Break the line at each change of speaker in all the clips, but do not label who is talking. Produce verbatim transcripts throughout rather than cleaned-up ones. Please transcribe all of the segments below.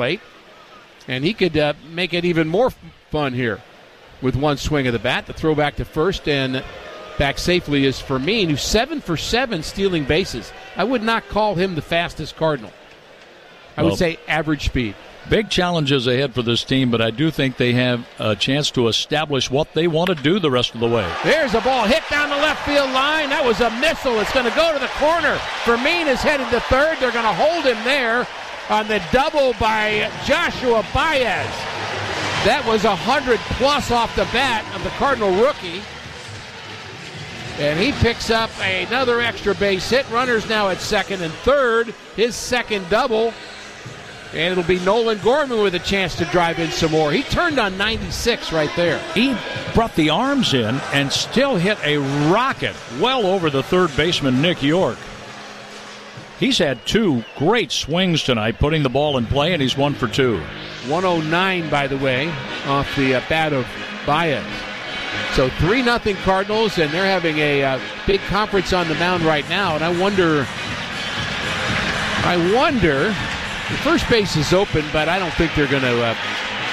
plate. And he could uh, make it even more fun here with one swing of the bat. The throw back to first and back safely is Fermin, who's seven for seven stealing bases. I would not call him the fastest Cardinal. I
well,
would say average speed.
Big challenges ahead for this team, but I do think they have a chance to establish what they want to do the rest of the way.
There's a ball hit down the left field line. That was a missile. It's going to go to the corner. Fermin is headed to third. They're going to hold him there on the double by Joshua Baez. That was one hundred plus off the bat of the Cardinal rookie. And he picks up another extra base hit. Runners now at second and third. His second double. And it'll be Nolan Gorman with a chance to drive in some more. He turned on ninety-six right there.
He brought the arms in and still hit a rocket well over the third baseman, Nick York. He's had two great swings tonight, putting the ball in play, and he's one for two.
one oh nine, by the way, off the uh, bat of Baez. So three nothing Cardinals, and they're having a uh, big conference on the mound right now. And I wonder, I wonder, the first base is open, but I don't think they're going to uh,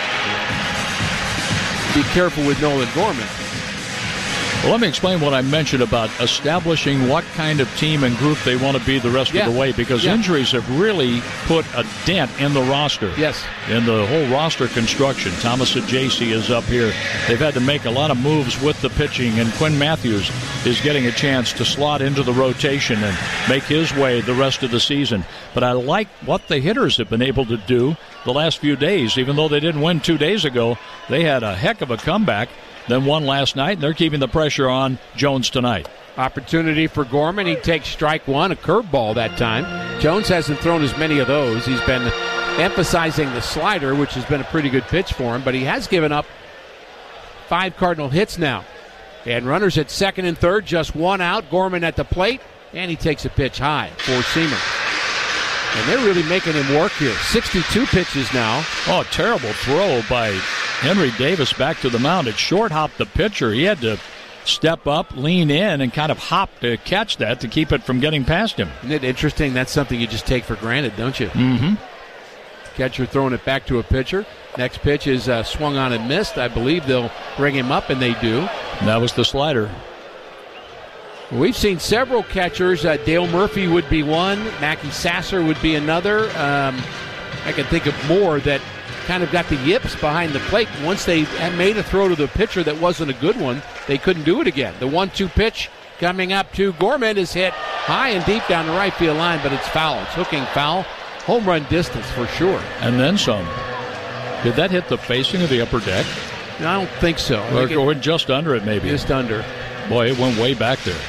be careful with Nolan Gorman.
Well, let me explain what I mentioned about establishing what kind of team and group they want to be the rest
yeah.
of the way, because
yeah.
injuries have really put a dent in the roster.
Yes.
In the whole roster construction. Thomas Ajayci is up here. They've had to make a lot of moves with the pitching, and Quinn Matthews is getting a chance to slot into the rotation and make his way the rest of the season. But I like what the hitters have been able to do the last few days. Even though they didn't win two days ago, they had a heck of a comeback. Then won last night, and they're keeping the pressure on Jones tonight.
Opportunity for Gorman. He takes strike one, a curveball that time. Jones hasn't thrown as many of those. He's been emphasizing the slider, which has been a pretty good pitch for him, but he has given up five Cardinal hits now. And runners at second and third, just one out. Gorman at the plate, and he takes a pitch high for Seaman. And they're really making him work here. sixty-two pitches now.
Oh, terrible throw by Henry Davis back to the mound. It short-hopped the pitcher. He had to step up, lean in, and kind of hop to catch that to keep it from getting past him.
Isn't it interesting? That's something you just take for granted, don't you?
Mm-hmm.
Catcher throwing it back to a pitcher. Next pitch is uh, swung on and missed. I believe they'll bring him up, and they do.
And that was the slider.
We've seen several catchers. Uh, Dale Murphy would be one. Mackie Sasser would be another. Um, I can think of more that kind of got the yips behind the plate. Once they had made a throw to the pitcher that wasn't a good one, they couldn't do it again. The one two pitch coming up to Gorman is hit high and deep down the right field line, but it's foul. It's hooking foul. Home run distance for sure.
And then some. Did that hit the facing of the upper deck?
No, I don't think so.
Or going just under it, maybe.
Just under.
Boy, it went way back there.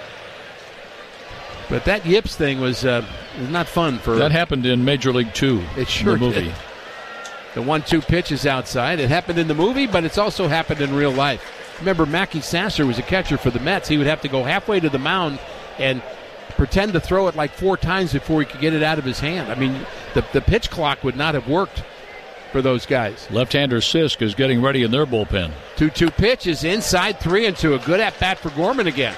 But that yips thing was uh, not fun for.
That happened in Major League Two.
It sure
the movie.
Did. The one two pitch is outside. It happened in the movie, but it's also happened in real life. Remember, Mackie Sasser was a catcher for the Mets. He would have to go halfway to the mound and pretend to throw it like four times before he could get it out of his hand. I mean, the, the pitch clock would not have worked for those guys.
Left-hander Sisk is getting ready in their bullpen.
two two pitch is inside, three and two. A good at-bat for Gorman again.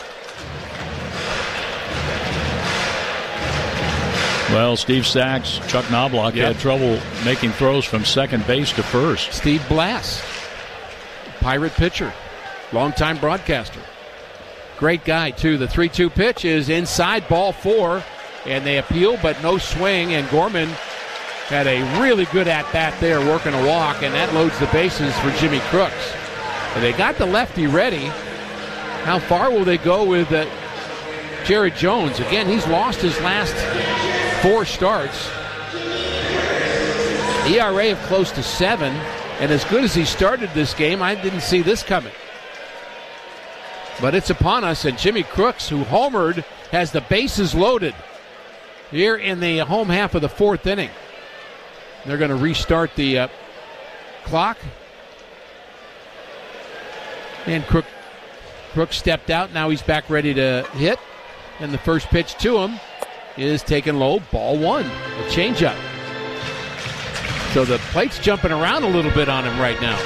Well, Steve Sachs, Chuck Knobloch
yep.
had trouble making throws from second base to first.
Steve Blass, Pirate pitcher, longtime broadcaster. Great guy, too. The three two pitch is inside, ball four, and they appeal, but no swing, and Gorman had a really good at-bat there, working a walk, and that loads the bases for Jimmy Crooks. And they got the lefty ready. How far will they go with uh, Jared Jones? Again, he's lost his last four starts. E R A of close to seven, and as good as he started this game, I didn't see this coming. But it's upon us, and Jimmy Crooks, who homered, has the bases loaded here in the home half of the fourth inning. They're going to restart the uh, clock. And Crook, Crooks stepped out. Now he's back ready to hit. And the first pitch to him is taken low, ball one, a changeup. So the plate's jumping around a little bit on him right now.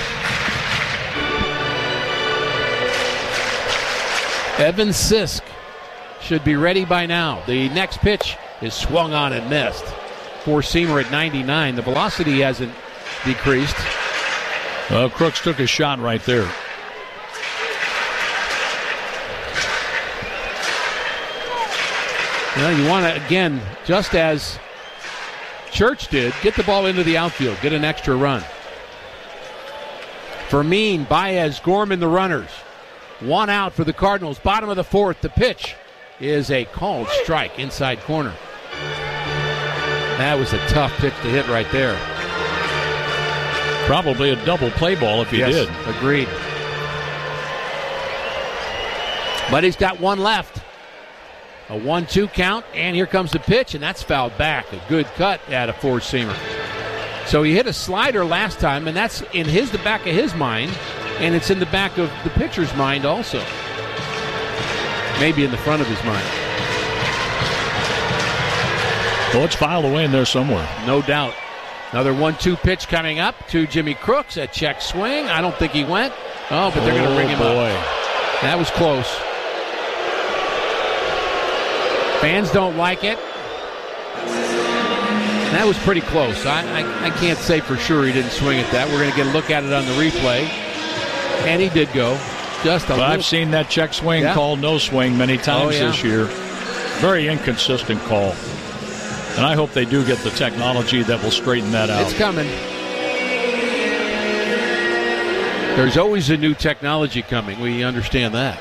Evan Sisk should be ready by now. The next pitch is swung on and missed. four-seamer at ninety-nine. The velocity hasn't decreased.
Well, Crooks took a shot right there.
Well, you want to, again, just as Church did, get the ball into the outfield, get an extra run. Fermin, Baez, Gorman, the runners. One out for the Cardinals. Bottom of the fourth. The pitch is a called strike inside corner. That was a tough pitch to hit right there.
Probably a double play ball if he
yes,
did.
Agreed. But he's got one left. A one two count, and here comes the pitch, and that's fouled back. A good cut at a four-seamer. So he hit a slider last time, and that's in his the back of his mind, and it's in the back of the pitcher's mind also. Maybe in the front of his mind.
Well, it's filed away in there somewhere.
No doubt. Another one two pitch coming up to Jimmy Crooks. A check swing. I don't think he went. Oh, but they're
oh,
going to bring him
boy.
up. That was close. Fans don't like it. That was pretty close. I, I, I can't say for sure he didn't swing at that. We're going to get a look at it on the replay. And he did go. Just a
well,
little.
I've seen that check swing
yeah.
called no swing many times
oh, yeah.
this year. Very inconsistent call. And I hope they do get the technology that will straighten that out.
It's coming. There's always a new technology coming. We understand that.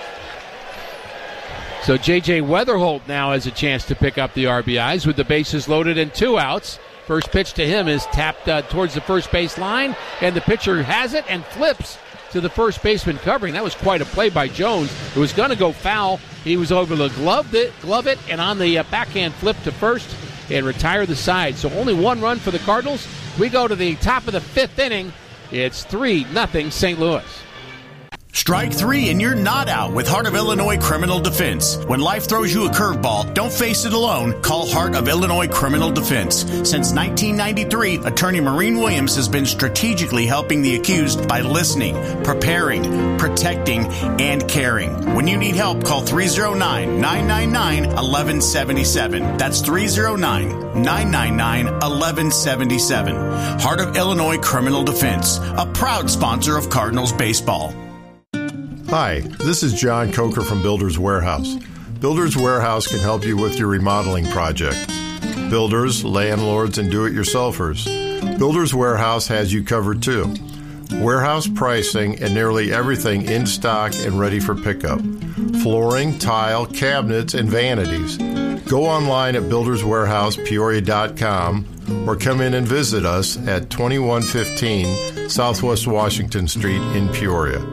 So J J Weatherholt now has a chance to pick up the R B Is with the bases loaded and two outs. First pitch to him is tapped uh, towards the first base line, and the pitcher has it and flips to the first baseman covering. That was quite a play by Jones. It was going to go foul. He was able to glove it, glove it, and on the uh, backhand flip to first and retire the side. So only one run for the Cardinals. We go to the top of the fifth inning. It's three nothing Saint Louis.
Strike three and you're not out with Heart of Illinois Criminal Defense. When life throws you a curveball, don't face it alone. Call Heart of Illinois Criminal Defense. Since nineteen ninety-three, attorney Maureen Williams has been strategically helping the accused by listening, preparing, protecting, and caring. When you need help, call three oh nine, nine nine nine, one one seven seven. That's three oh nine, nine nine nine, one one seven seven. Heart of Illinois Criminal Defense, a proud sponsor of Cardinals baseball.
Hi, this is John Coker from Builders Warehouse. Builders Warehouse can help you with your remodeling project. Builders, landlords, and do-it-yourselfers. Builders Warehouse has you covered too. Warehouse pricing and nearly everything in stock and ready for pickup. Flooring, tile, cabinets, and vanities. Go online at builders warehouse peoria dot com or come in and visit us at twenty-one fifteen Southwest Washington Street in Peoria.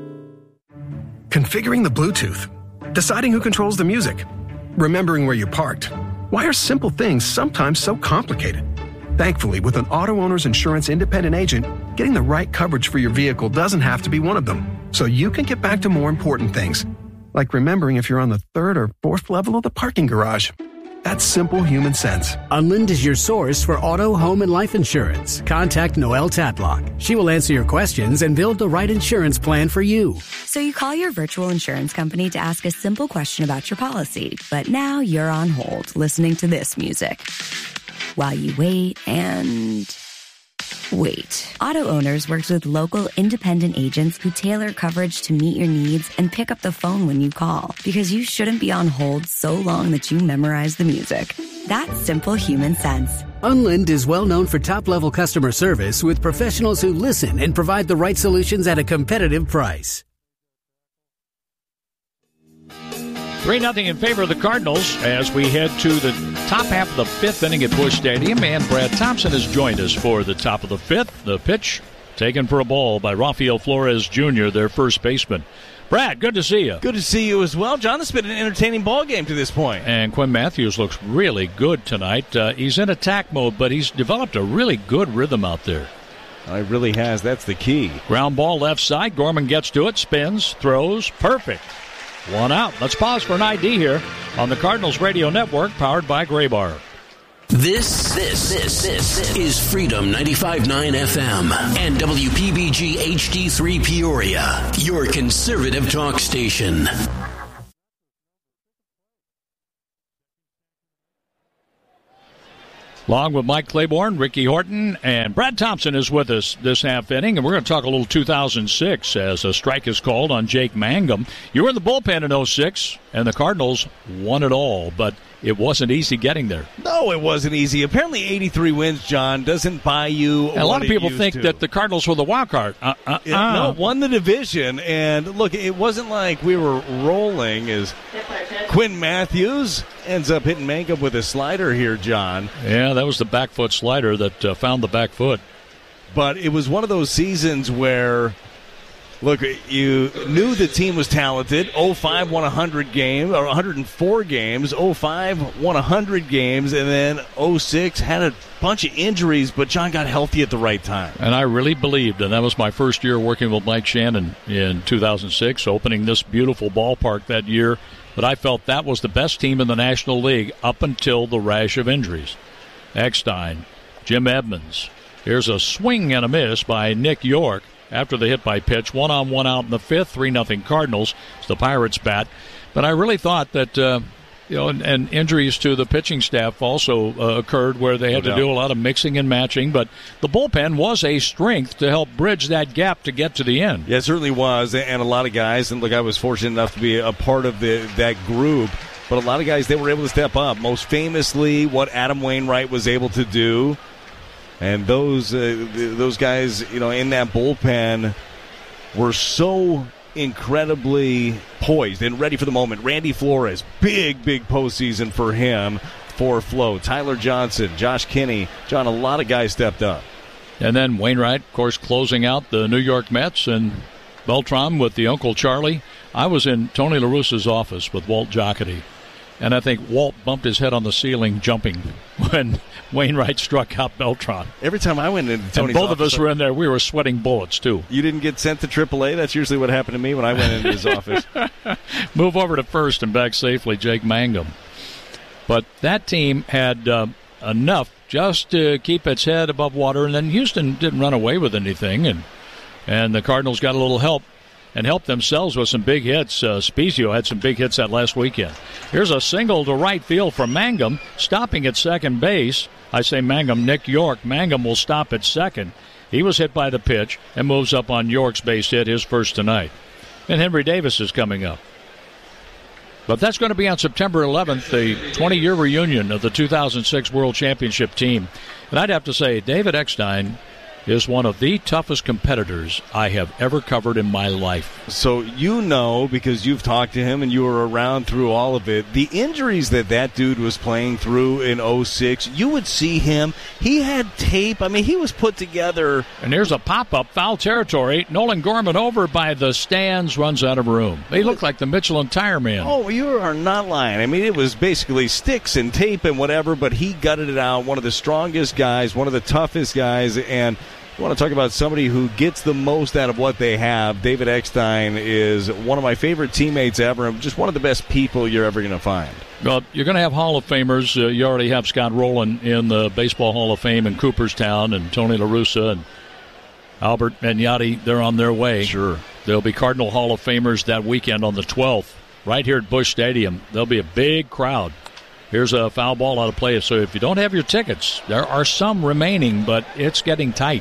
Configuring the Bluetooth, deciding who controls the music, remembering where you parked. Why are simple things sometimes so complicated? Thankfully, with an Auto Owners Insurance independent agent, getting the right coverage for your vehicle doesn't have to be one of them, so you can get back to more important things, like remembering if you're on the third or fourth level of the parking garage. That's simple human sense.
Unlind is your source for auto, home, and life insurance. Contact Noelle Tatlock. She will answer your questions and build the right insurance plan for you.
So you call your virtual insurance company to ask a simple question about your policy, but now you're on hold listening to this music while you wait and wait. Auto Owners works with local independent agents who tailor coverage to meet your needs and pick up the phone when you call, because you shouldn't be on hold so long that you memorize the music. That's simple human sense.
Unlind is well known for top-level customer service with professionals who listen and provide the right solutions at a competitive price.
three nothing in favor of the Cardinals as we head to the top half of the fifth inning at Busch Stadium. And Brad Thompson has joined us for the top of the fifth. The pitch taken for a ball by Rafael Flores Junior, their first baseman. Brad, good to see you.
Good to see you as well, John. This has been an entertaining ball game to this point.
And Quinn Matthews looks really good tonight. Uh, he's in attack mode, but he's developed a really good rhythm out there.
Oh, he really has. That's the key.
Ground ball left side. Gorman gets to it, spins, throws. Perfect. One out. Let's pause for an I D here on the Cardinals Radio Network, powered by Graybar.
This, this, this, this is Freedom ninety-five point nine F M and W P B G H D three Peoria, your conservative talk station.
Along with Mike Claiborne, Ricky Horton, and Brad Thompson is with us this half inning, and we're going to talk a little two thousand six as a strike is called on Jake Mangum. You were in the bullpen in oh six, and the Cardinals won it all, but it wasn't easy getting there.
No, it wasn't easy. Apparently eighty-three wins, John, doesn't buy you
and a lot of people think
to.
that the Cardinals were the wild card. Uh, uh,
yeah,
uh.
No, won the division, and look, it wasn't like we were rolling as Quinn Matthews ends up hitting Mangum with a slider here, John.
Yeah, that was the back foot slider that uh, found the back foot.
But it was one of those seasons where, look, you knew the team was talented. oh five won one hundred games, or one hundred four games. oh five won one hundred games, and then oh six had a bunch of injuries, but John got healthy at the right time.
And I really believed, and that was my first year working with Mike Shannon in two thousand six, opening this beautiful ballpark that year. But I felt that was the best team in the National League up until the rash of injuries. Eckstein, Jim Edmonds. Here's a swing and a miss by Nick York after the hit by pitch. One on, one out in the fifth. three nothing Cardinals. It's the Pirates' bat. But I really thought that, uh, you know, and, and injuries to the pitching staff also uh, occurred where they had no to doubt. do a lot of mixing and matching. But the bullpen was a strength to help bridge that gap to get to the end.
Yeah, it certainly was. And a lot of guys, and look, I was fortunate enough to be a part of the that group. But a lot of guys, they were able to step up. Most famously, what Adam Wainwright was able to do. And those uh, those guys, you know, in that bullpen were so incredibly poised and ready for the moment. Randy Flores, big, big postseason for him for Flo. Tyler Johnson, Josh Kinney. John, a lot of guys stepped up.
And then Wainwright, of course, closing out the New York Mets, and Beltran with the Uncle Charlie. I was in Tony La Russa's office with Walt Jocketty, and I think Walt bumped his head on the ceiling jumping when Wainwright struck out Beltran.
Every time I went into Tony's
and both
office,
of us were in there, we were sweating bullets, too.
You didn't get sent to triple A? That's usually what happened to me when I went into his office.
Move over to first and back safely, Jake Mangum. But that team had uh, enough just to keep its head above water, and then Houston didn't run away with anything, and and the Cardinals got a little help and helped themselves with some big hits. Uh, Spezio had some big hits that last weekend. Here's a single to right field from Mangum, stopping at second base. I say Mangum, Nick York. Mangum will stop at second. He was hit by the pitch and moves up on York's base hit, his first tonight. And Henry Davis is coming up. But that's going to be on September eleventh, the twenty-year reunion of the two thousand six World Championship team. And I'd have to say, David Eckstein is one of the toughest competitors I have ever covered in my life.
So you know, because you've talked to him and you were around through all of it, the injuries that that dude was playing through in oh six, you would see him. He had tape. I mean, he was put together.
And here's a pop-up, foul territory. Nolan Gorman over by the stands, runs out of room. They look like the Michelin Tire Man.
Oh, you are not lying. I mean, it was basically sticks and tape and whatever, but he gutted it out. One of the strongest guys, one of the toughest guys, and you want to talk about somebody who gets the most out of what they have. David Eckstein is one of my favorite teammates ever, and just one of the best people you're ever going to find.
Well, you're going to have Hall of Famers. Uh, you already have Scott Rowland in the Baseball Hall of Fame in Cooperstown, and Tony La Russa and Albert Magnotti. They're on their way.
Sure.
There'll be Cardinal Hall of Famers that weekend on the twelfth, right here at Busch Stadium. There'll be a big crowd. Here's a foul ball out of play. So if you don't have your tickets, there are some remaining, but it's getting tight.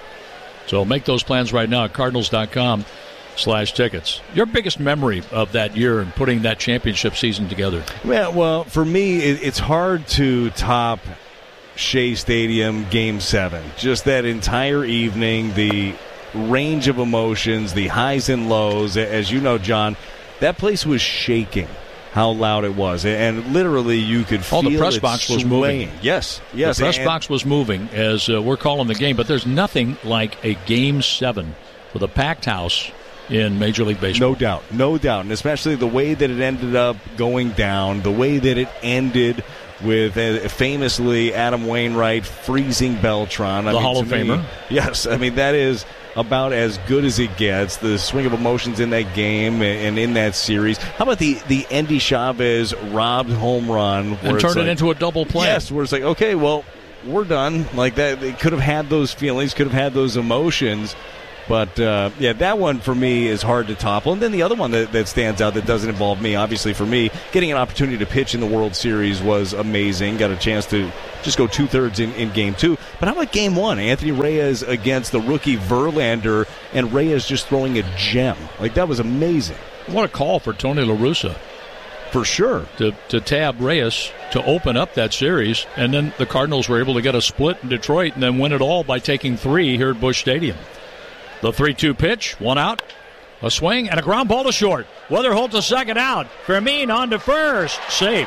So make those plans right now at Cardinals.com slash tickets. Your biggest memory of that year and putting that championship season together?
Yeah, well, for me, it, it's hard to top Shea Stadium Game seven. Just that entire evening, the range of emotions, the highs and lows. As you know, John, that place was shaking. How loud it was, and literally you could feel
oh, the press
it
box was
swaying.
moving.
Yes, yes.
The press
and,
box was moving as uh, we're calling the game, but there's nothing like a Game Seven with a packed house in Major League Baseball.
No doubt, no doubt, and especially the way that it ended up going down, the way that it ended with uh, famously Adam Wainwright freezing Beltran. I
the
mean,
Hall of
me,
Famer.
Yes, I mean that is about as good as it gets. The swing of emotions in that game and in that series. How about the, the Endy Chavez robbed home run?
And turned it like, into a double play.
Yes, where it's like, okay, well, we're done. Like that, they could have had those feelings, could have had those emotions. But, uh, yeah, that one for me is hard to topple. And then the other one that, that stands out that doesn't involve me, obviously for me, getting an opportunity to pitch in the World Series was amazing. Got a chance to just go two-thirds in, in game two. But how about game one? Anthony Reyes against the rookie Verlander, and Reyes just throwing a gem. Like, that was amazing.
What a call for Tony La Russa.
For sure.
To, to tab Reyes to open up that series, and then the Cardinals were able to get a split in Detroit and then win it all by taking three here at Busch Stadium. The three two pitch, one out, a swing, and a ground ball to short. Weatherholt to second out. Fermin on to first. Safe.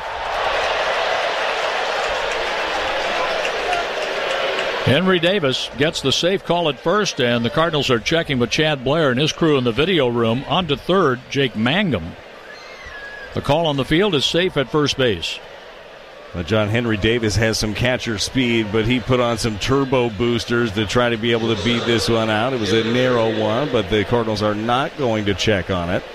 Henry Davis gets the safe call at first, and the Cardinals are checking with Chad Blair and his crew in the video room. On to third, Jake Mangum. The call on the field is safe at first base.
Well, John Henry Davis has some catcher speed, but he put on some turbo boosters to try to be able to beat this one out. It was a narrow one, but the Cardinals are not going to check on it.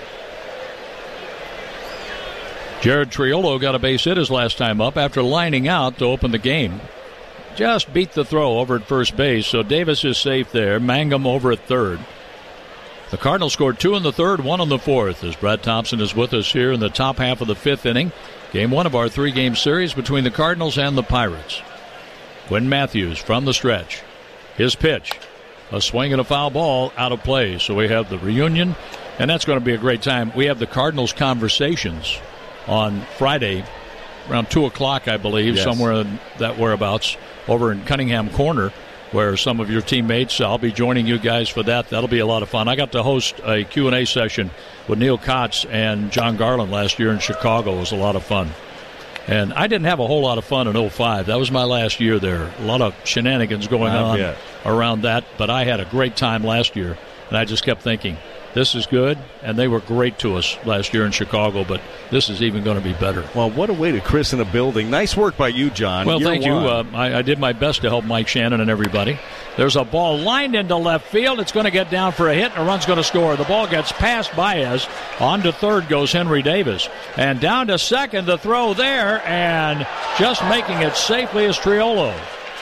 Jared Triolo got a base hit his last time up after lining out to open the game. Just beat the throw over at first base, so Davis is safe there. Mangum over at third. The Cardinals scored two in the third, one in the fourth, as Brad Thompson is with us here in the top half of the fifth inning. Game one of our three-game series between the Cardinals and the Pirates. Quinn Matthews from the stretch. His pitch. A swing and a foul ball out of play. So we have the reunion, and that's going to be a great time. We have the Cardinals conversations on Friday around two o'clock, I believe, yes. somewhere in that whereabouts over in Cunningham Corner, where some of your teammates, I'll be joining you guys for that. That'll be a lot of fun. I got to host a Q and A session with Neil Kotz and John Garland last year in Chicago. It was a lot of fun. And I didn't have a whole lot of fun in oh five. That was my last year there. A lot of shenanigans going
Not
on
yet.
around that. But I had a great time last year. And I just kept thinking, this is good. And they were great to us last year in Chicago. But this is even going to be better.
Well, what a way to christen a building. Nice work by you, John.
Well,
Year
thank
one.
you. Uh, I, I did my best to help Mike Shannon and everybody. There's a ball lined into left field. It's going to get down for a hit, and a run's going to score. The ball gets past Baez. On to third goes Henry Davis. And down to second, the throw there, and just making it safely is Triolo.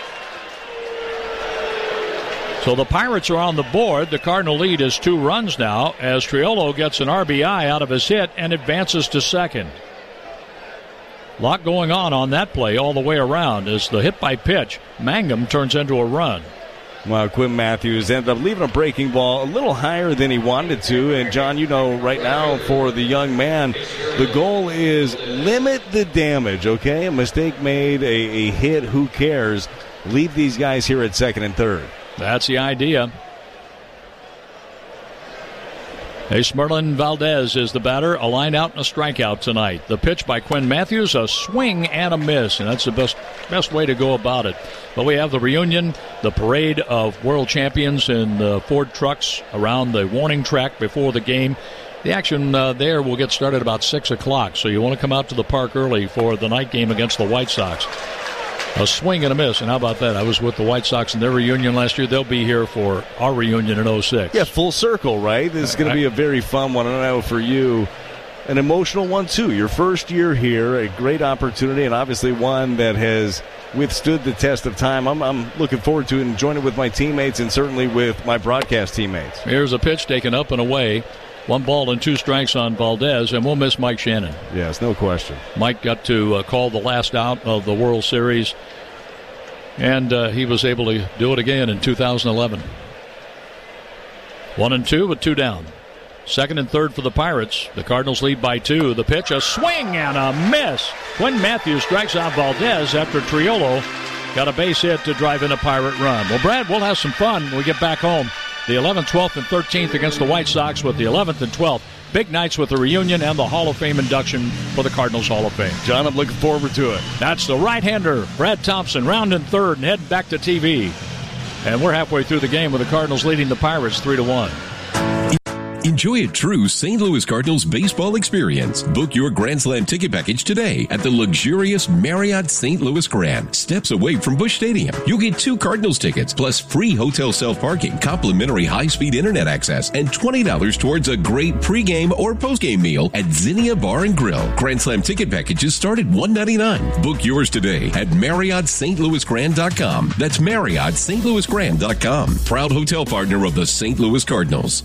So the Pirates are on the board. The Cardinal lead is two runs now as Triolo gets an R B I out of his hit and advances to second. A lot going on on that play all the way around as the hit by pitch, Mangum turns into a run.
Well, Quinn Matthews ended up leaving a breaking ball a little higher than he wanted to. And, John, you know, right now for the young man, the goal is limit the damage, okay? A mistake made, a, a hit, who cares? Leave these guys here at second and third.
That's the idea. Esmerlin Valdez is the batter, a line out and a strikeout tonight. The pitch by Quinn Matthews, a swing and a miss, and that's the best best way to go about it. But we have the reunion, the parade of world champions in the Ford trucks around the warning track before the game. The action uh, there will get started about six o'clock, so you want to come out to the park early for the night game against the White Sox. A swing and a miss, and how about that? I was with the White Sox in their reunion last year. They'll be here for our reunion in oh six.
Yeah, full circle, right? This is going to be a very fun one. I don't know for you, an emotional one, too. Your first year here, a great opportunity, and obviously one that has withstood the test of time. I'm, I'm looking forward to enjoying it with my teammates and certainly with my broadcast teammates.
Here's a pitch taken up and away. One ball and two strikes on Valdez, and we'll miss Mike Shannon.
Yes, no question.
Mike got to uh, call the last out of the World Series, and uh, he was able to do it again in two thousand eleven. One and two with two down. Second and third for the Pirates. The Cardinals lead by two. The pitch, a swing and a miss. Quinn Matthews strikes out Valdez after Triolo got a base hit to drive in a Pirate run. Well, Brad, we'll have some fun when we get back home. The eleventh, twelfth, and thirteenth against the White Sox with the eleventh and twelfth. Big nights with the reunion and the Hall of Fame induction for the Cardinals Hall of Fame.
John, I'm looking forward to it.
That's the right-hander, Brad Thompson, rounding third and heading back to T V. And we're halfway through the game with the Cardinals leading the Pirates three to one.
Enjoy a true Saint Louis Cardinals baseball experience. Book your Grand Slam ticket package today at the luxurious Marriott Saint Louis Grand, steps away from Busch Stadium. You'll get two Cardinals tickets plus free hotel self-parking, complimentary high-speed internet access, and twenty dollars towards a great pregame or postgame meal at Zinnia Bar and Grill. Grand Slam ticket packages start at one hundred ninety-nine dollars. Book yours today at Marriott Saint Louis Grand dot com. That's Marriott Saint Louis Grand dot com. Proud hotel partner of the Saint Louis Cardinals.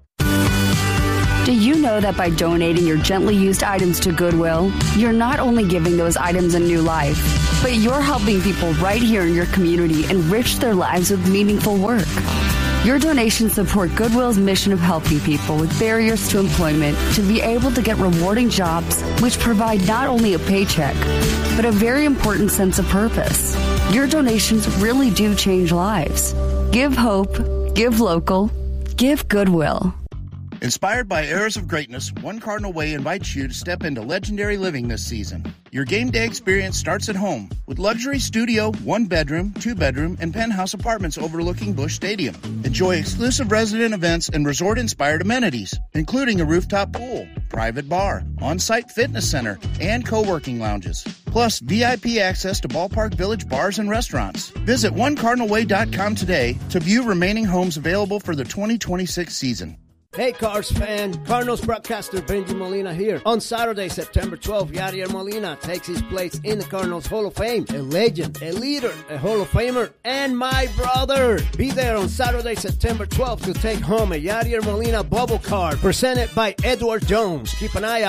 Do you know that by donating your gently used items to Goodwill, you're not only giving those items a new life, but you're helping people right here in your community enrich their lives with meaningful work? Your donations support Goodwill's mission of helping people with barriers to employment to be able to get rewarding jobs which provide not only a paycheck, but a very important sense of purpose. Your donations really do change lives. Give hope, give local, give Goodwill.
Inspired by Eras of Greatness, One Cardinal Way invites you to step into legendary living this season. Your game day experience starts at home with luxury studio, one-bedroom, two-bedroom, and penthouse apartments overlooking Busch Stadium. Enjoy exclusive resident events and resort-inspired amenities, including a rooftop pool, private bar, on-site fitness center, and co-working lounges. Plus, V I P access to Ballpark Village bars and restaurants. Visit one cardinal way dot com today to view remaining homes available for the twenty twenty-six season.
Hey, Cars fan, Cardinals broadcaster Benji Molina here. On Saturday, September twelfth, Yadier Molina takes his place in the Cardinals Hall of Fame. A legend, a leader, a Hall of Famer, and my brother. Be there on Saturday, September twelfth to take home a Yadier Molina bubble card presented by Edward Jones. Keep an eye out